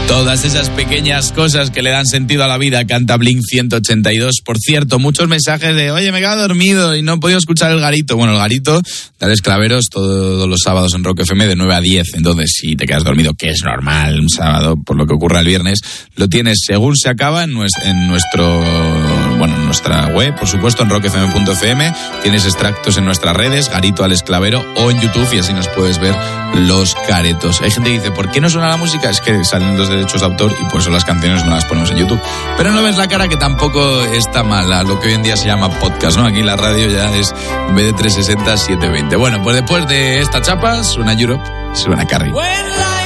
Todas esas pequeñas cosas que le dan sentido a la vida, canta Blink 182. Por cierto, muchos mensajes de, oye, me he quedado dormido y no he podido escuchar el Garito. Bueno, el Garito, Alex Claveros, todos los sábados en Rock FM de 9 a 10. Entonces, si te quedas dormido, que es normal un sábado, por lo que ocurra el viernes, lo tienes según se acaba en nuestra web, por supuesto, en rockfm.fm. Tienes extractos en nuestras redes, Garito, Alex Clavero, o en YouTube, y así nos puedes ver los caretos. Hay gente que dice, ¿por qué no suena la música? Es que salen los derechos de autor y por eso las canciones no las ponemos en YouTube. Pero no ves la cara, que tampoco está mala, lo que hoy en día se llama podcast, ¿no? Aquí la radio ya es, en vez de 360, 720. Bueno, pues después de esta chapa, suena Europe, suena Carrie.